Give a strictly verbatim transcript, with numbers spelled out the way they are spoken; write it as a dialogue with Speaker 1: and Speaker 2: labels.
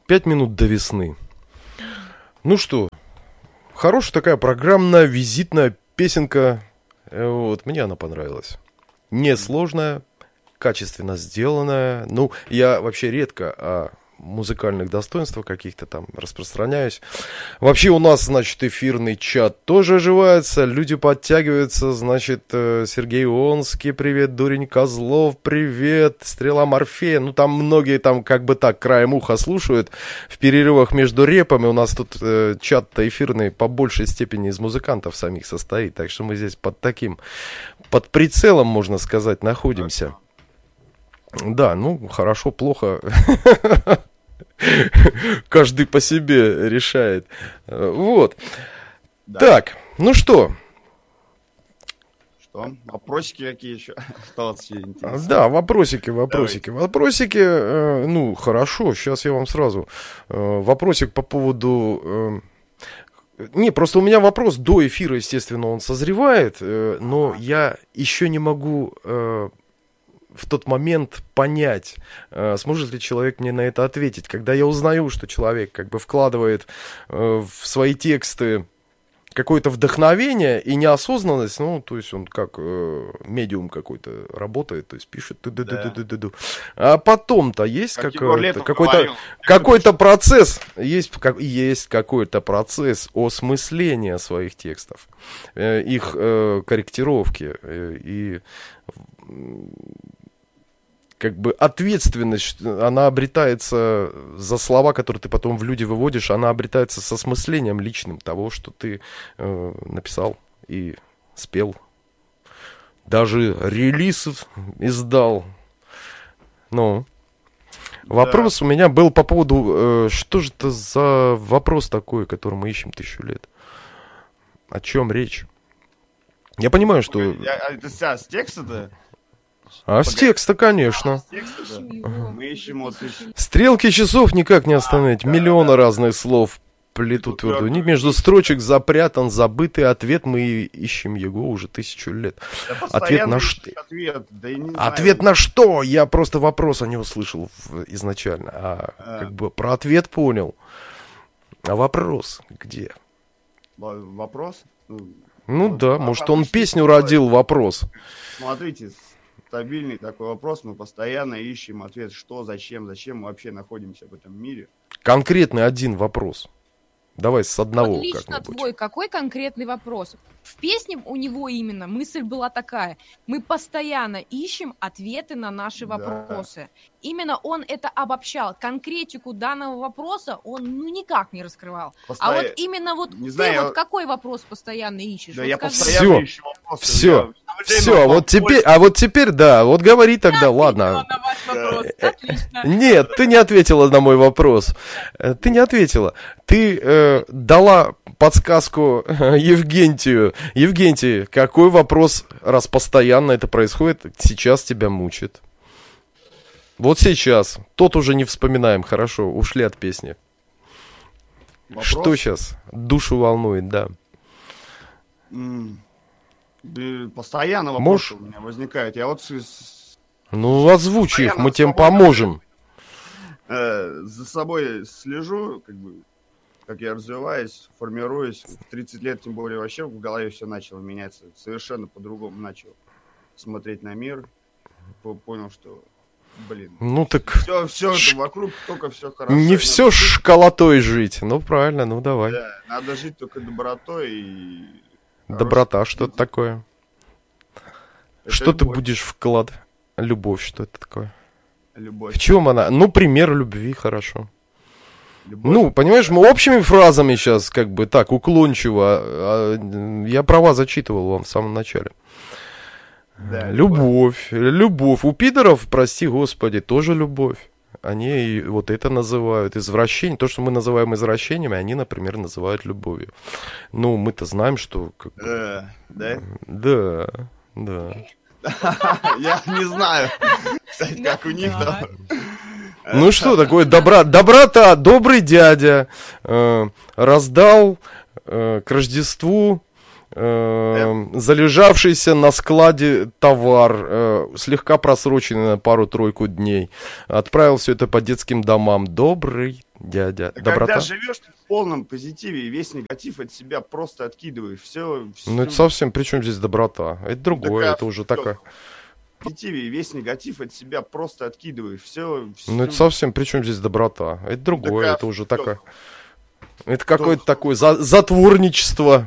Speaker 1: Пять минут до весны. Ну что, хорошая такая программная, визитная песенка. Вот, мне она понравилась. Несложная, качественно сделанная. Ну, я вообще редко о музыкальных достоинствах каких-то там распространяюсь. Вообще у нас, значит, эфирный чат тоже оживается, люди подтягиваются, значит, Сергей Онский, привет, Дурень Козлов, привет, Стрела Морфея, ну там многие там как бы так краем уха слушают в перерывах между репами. У нас тут э, чат-то эфирный по большей степени из музыкантов самих состоит, так что мы здесь под таким, под прицелом, можно сказать, находимся. Да, ну, хорошо, плохо. Каждый по себе решает. Вот. Да. Так, ну что?
Speaker 2: Что? Вопросики какие еще?
Speaker 1: Да, вопросики, вопросики. Давайте. Вопросики, ну, хорошо, сейчас я вам сразу. Вопросик по поводу... Не, просто у меня вопрос до эфира, естественно, он созревает, но я еще не могу... в тот момент понять, э, сможет ли человек мне на это ответить. Когда я узнаю, что человек как бы вкладывает э, в свои тексты какое-то вдохновение и неосознанность, ну, то есть он как э, медиум какой-то работает, то есть пишет, ду-ду-ду-ду-ду-ду. А потом-то есть как какой-то, какой-то, какой-то процесс, есть, как, есть какой-то процесс осмысления своих текстов, э, их э, корректировки э, и как бы ответственность, она обретается за слова, которые ты потом в люди выводишь, она обретается с осмыслением личным того, что ты э, написал и спел. Даже релиз издал. Ну, да. Вопрос у меня был по поводу, э, что же это за вопрос такой, который мы ищем тысячу лет? О чем речь? Я понимаю, что...
Speaker 2: Это с текста-то?
Speaker 1: А с текста, конечно.
Speaker 2: А, с текста, да. Мы ищем вот...
Speaker 1: Стрелки часов никак не остановить. А, Миллионы да, разных да. слов плетут твердо. Не между строчек запрятан забытый ответ. Мы ищем его уже тысячу лет. Да ответ на что? Ответ, да ответ знаю. На что? Я просто вопроса не услышал изначально. А, а как бы про ответ понял. А вопрос где?
Speaker 2: Вопрос?
Speaker 1: Ну вот, да, а может он песню родил, вопрос.
Speaker 2: Смотрите, стабильный такой вопрос, мы постоянно ищем ответ, что, зачем, зачем мы вообще находимся в этом мире.
Speaker 1: Конкретный один вопрос. Давай с одного
Speaker 3: вот лично как-нибудь. Твой, какой конкретный вопрос? В песне у него именно мысль была такая. Мы постоянно ищем ответы на наши да. вопросы. Именно он это обобщал. Конкретику данного вопроса он ну никак не раскрывал. Посто... А вот именно вот не ты знаю, вот я... какой вопрос постоянно ищешь?
Speaker 2: Да
Speaker 3: вот
Speaker 2: я
Speaker 3: скажи.
Speaker 2: постоянно
Speaker 1: все,
Speaker 2: ищу вопросы.
Speaker 1: Все, я... все, вот теперь, а вот теперь, да, вот говори тогда, я ладно.
Speaker 3: Да.
Speaker 1: Нет, ты не ответила на мой вопрос. Ты не ответила. Ты э, дала подсказку Евгентию. Евгентий, какой вопрос, раз постоянно это происходит, сейчас тебя мучит? Вот сейчас. Тот уже не вспоминаем. Хорошо, ушли от песни. Вопрос? Что сейчас? Душу волнует, да.
Speaker 2: Mm. Постоянно вопросы у меня возникают. Я вот...
Speaker 1: Ну, озвучь их, мы тем поможем.
Speaker 2: Э, за собой слежу, как бы, как я развиваюсь, формируюсь. В тридцать лет, тем более, вообще в голове все начало меняться. Совершенно по-другому начал смотреть на мир. Понял, что, блин,
Speaker 1: ну так
Speaker 2: все, все ш... вокруг только все хорошо.
Speaker 1: Не все жить... школотой жить. Ну, правильно, ну давай.
Speaker 2: Да, надо жить только добротой и...
Speaker 1: Доброта, что это такое? Это что любовь. Ты будешь вкладывать? Любовь, что это такое?
Speaker 2: Любовь.
Speaker 1: В чем она? Ну, пример любви, хорошо. Любовь. Ну, понимаешь, мы общими фразами сейчас, как бы так, уклончиво. А, я права зачитывал вам в самом начале. Да, любовь. Любовь. Любовь. У пидоров, прости господи, тоже любовь. Они вот это называют извращением. То, что мы называем извращениями, они, например, называют любовью. Ну, мы-то знаем, что... Как бы...
Speaker 2: э, да?
Speaker 1: Да, да.
Speaker 2: Я не знаю, кстати, как у них там.
Speaker 1: Ну что такое добра, доброта, добрый дядя э, раздал э, к Рождеству э, залежавшийся на складе товар, э, слегка просроченный на пару-тройку дней. Отправил все это по детским домам. Добрый дядя.
Speaker 2: А
Speaker 1: Доброта?
Speaker 2: когда живешь в полном позитиве и весь негатив от себя просто откидываешь, все...
Speaker 1: Ну это совсем, при чем здесь доброта? Это другое,
Speaker 2: Так, а
Speaker 1: это уже
Speaker 2: всё.
Speaker 1: такая...
Speaker 2: В позитиве и весь негатив от себя просто откидываешь, все...
Speaker 1: Ну это совсем, при чем здесь доброта? Это другое,
Speaker 2: Так, а
Speaker 1: это уже
Speaker 2: всё.
Speaker 1: такая... Это какое-то такое за- затворничество